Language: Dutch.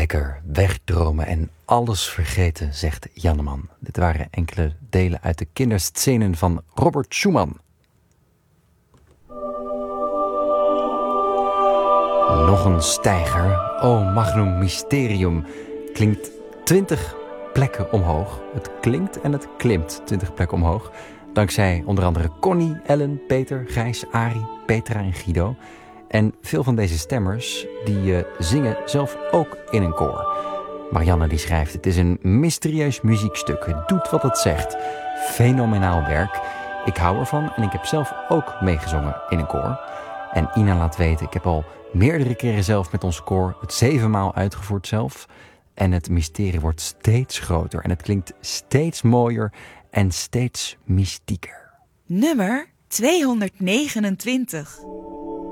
Lekker wegdromen en alles vergeten, zegt Janneman. Dit waren enkele delen uit de kinderscenen van Robert Schumann. Nog een steiger, O Magnum Mysterium, klinkt 20 plekken omhoog. Het klinkt en het klimt 20 plekken omhoog. Dankzij onder andere Connie, Ellen, Peter, Gijs, Arie, Petra en Guido. En veel van deze stemmers die zingen zelf ook in een koor. Marianne die schrijft: het is een mysterieus muziekstuk. Het doet wat het zegt. Fenomenaal werk. Ik hou ervan en ik heb zelf ook meegezongen in een koor. En Ina laat weten: ik heb al meerdere keren zelf met ons koor het 7 maal uitgevoerd zelf. En het mysterie wordt steeds groter. En het klinkt steeds mooier en steeds mystieker. Nummer 229.